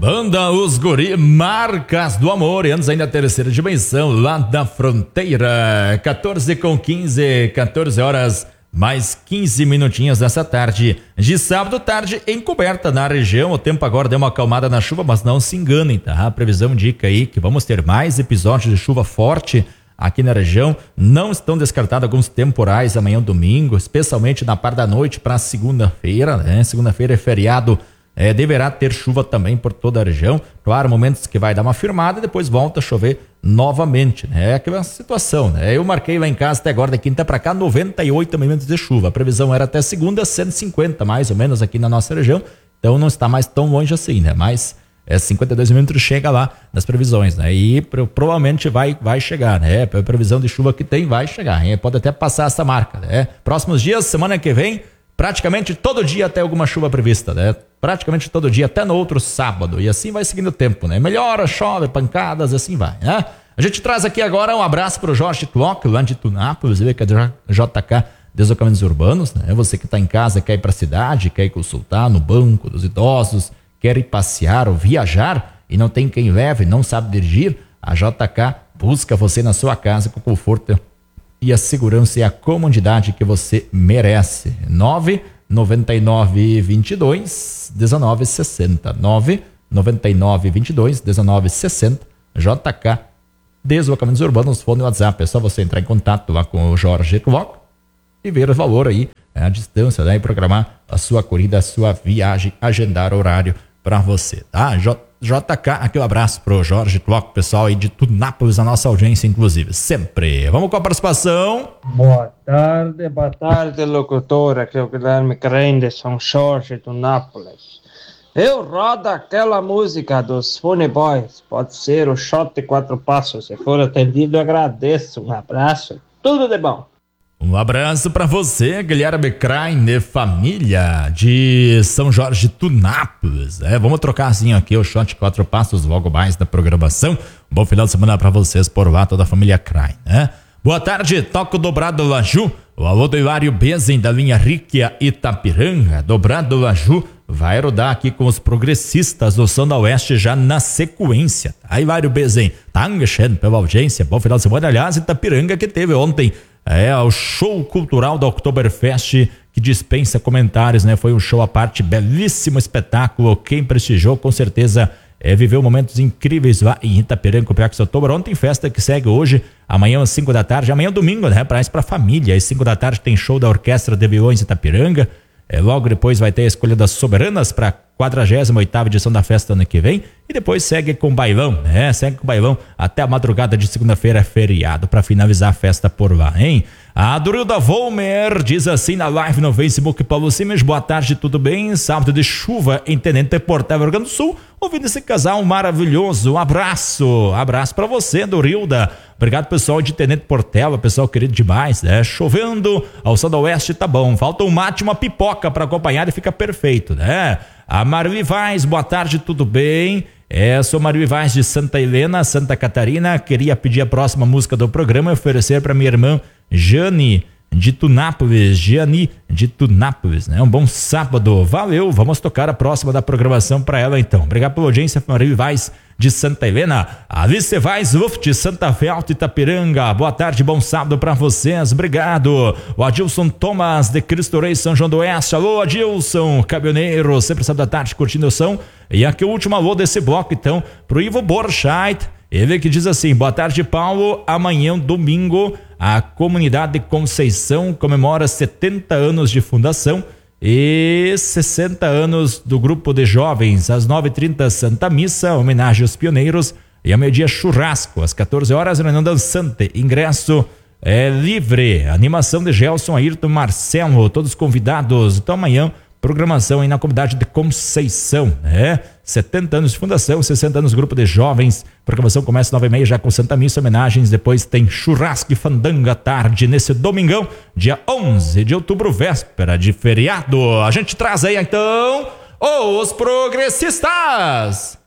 Banda Os Guri, Marcas do Amor. E antes ainda a terceira dimensão, lá da fronteira. 14h15, 14 horas mais 15 minutinhos dessa tarde de sábado, tarde encoberta na região. O tempo agora deu uma acalmada na chuva, mas não se enganem, tá? A previsão indica aí que vamos ter mais episódios de chuva forte aqui na região. Não estão descartados alguns temporais amanhã domingo, especialmente na parte da noite para segunda-feira, né? Segunda-feira é feriado. Deverá ter chuva também por toda a região. Claro, momentos que vai dar uma firmada e depois volta a chover novamente, né? É aquela situação, né? Eu marquei lá em casa até agora, de quinta para cá, 98 milímetros de chuva. A previsão era até segunda, 150 mais ou menos aqui na nossa região. Então não está mais tão longe assim, né? Mas 52 milímetros chega lá nas previsões, né? E provavelmente vai chegar, né? A previsão de chuva que tem vai chegar, hein? Pode até passar essa marca, né? Próximos dias, semana que vem, praticamente todo dia tem alguma chuva prevista, né? Praticamente todo dia, até no outro sábado. E assim vai seguindo o tempo, né? Melhora, chove, pancadas, assim vai, né? A gente traz aqui agora um abraço pro Jorge Clock, lá de Tunápolis, que é JK Deslocamentos Urbanos, né? Você que tá em casa, quer ir pra cidade, quer ir consultar no banco dos idosos, quer ir passear ou viajar e não tem quem leve, não sabe dirigir, a JK busca você na sua casa com conforto e a segurança e a comodidade que você merece. 99922 1960. 99922 1960. JK Deslocamentos Urbanos, fone no WhatsApp. É só você entrar em contato lá com o Jorge Clock e ver o valor aí, a distância, né? E programar a sua corrida, a sua viagem, agendar horário para você, tá? JK, aqui um abraço pro Jorge Clock, pessoal aí de Tunápolis, a nossa audiência, inclusive, sempre. Vamos com a participação. Boa tarde, locutor. Aqui é o Guilherme Crane de São Jorge, Tunápolis. Eu rodo aquela música dos Funny Boys, pode ser o Shot de 4 Passos. Se for atendido, eu agradeço. Um abraço, tudo de bom. Um abraço para você, Guilherme Crane, de família de São Jorge, Tunápolis. Vamos trocar assim aqui o Shot de 4 Passos logo mais da programação. Bom final de semana para vocês por lá, toda a família Crane, né? Boa tarde, toco Dobrado Laju. O alô do Hilário Bezen, da linha Ríquia Itapiranga. Dobrado Laju vai rodar aqui com os progressistas do Zona Oeste já na sequência. Tá, Hilário Bezen, tá enchendo pela audiência. Bom final de semana, aliás, Itapiranga que teve ontem o show cultural da Oktoberfest, que dispensa comentários, né? Foi um show à parte, belíssimo espetáculo. Quem prestigiou, com certeza, viveu momentos incríveis lá em Itapiranga, com o Piax Outubro. Ontem festa que segue hoje, amanhã às 5 da tarde, amanhã domingo, né? Pra família. Às 5 da tarde tem show da Orquestra de Violões Itapiranga. Logo depois vai ter a escolha das soberanas para 48ª edição da festa ano que vem. E depois segue com bailão, né? Segue com bailão até a madrugada de segunda-feira, feriado, para finalizar a festa por lá, hein? A Durilda Volmer diz assim na live no Facebook: Paulo Simes, boa tarde, tudo bem? Sábado de chuva em Tenente Portela, Rio Grande do Sul. Ouvindo esse casal maravilhoso, um abraço para você, Durilda. Obrigado, pessoal de Tenente Portela, pessoal querido demais, né? Chovendo ao Zona Oeste, tá bom. Falta um mate, uma pipoca para acompanhar e fica perfeito, né? A Marli Vaz, boa tarde, tudo bem? Sou Marli Vaz de Santa Helena, Santa Catarina. Queria pedir a próxima música do programa e oferecer para minha irmã Jane de Tunápolis. Jane de Tunápolis, né? Um bom sábado, valeu. Vamos tocar a próxima da programação para ela então. Obrigado pela audiência, Marli Vaz de Santa Helena. Alice Vaz Luft, Santa Fé Alto, Itapiranga. Boa tarde, bom sábado para vocês, obrigado. O Adilson Thomas de Cristo Rei, São João do Oeste. Alô, Adilson, caminhoneiro, sempre sábado da tarde curtindo o som. E aqui o último alô desse bloco então pro Ivo Borcheit. Ele que diz assim: boa tarde, Paulo. Amanhã, domingo, a comunidade de Conceição comemora 70 anos de fundação e 60 anos do grupo de jovens. Às 9h30, Santa Missa, homenagem aos pioneiros. E ao meio-dia, churrasco. Às 14 horas, reunião dançante. Ingresso livre. Animação de Gelson, Ayrton, Marcelo, todos convidados. Então amanhã, programação aí na comunidade de Conceição, né? 70 anos de fundação, 60 anos grupo de jovens. Programação começa às 9h30 já com Santa Missa, homenagens. Depois tem churrasco e fandanga à tarde nesse domingão, dia 11 de outubro, véspera de feriado. A gente traz aí então os progressistas.